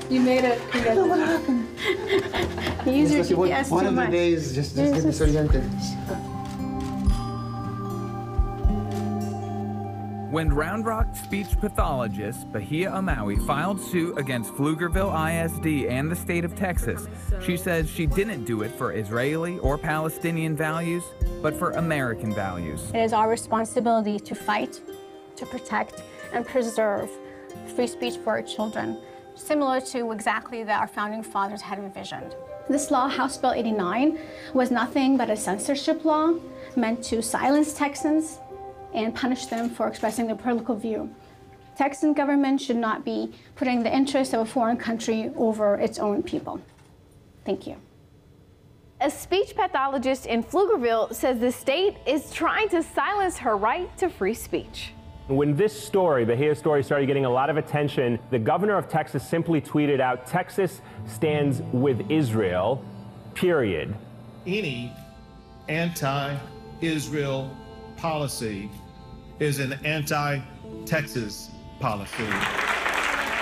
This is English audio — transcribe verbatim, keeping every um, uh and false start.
You made it. I don't know what happened. You use your G P S one too of the much. days just, just get disoriented. When Round Rock speech pathologist Bahia Amawi filed suit against Pflugerville I S D and the state of Texas, she says she didn't do it for Israeli or Palestinian values, but for American values. It is our responsibility to fight, to protect, and preserve free speech for our children, similar to exactly that our founding fathers had envisioned. This law, House Bill eighty-nine, was nothing but a censorship law meant to silence Texans and punish them for expressing their political view. Texan government should not be putting the interests of a foreign country over its own people. Thank you. A speech pathologist in Pflugerville says the state is trying to silence her right to free speech. When this story, Bahia's story, started getting a lot of attention, the governor of Texas simply tweeted out, "Texas stands with Israel, period." Any anti-Israel policy is an anti-Texas policy.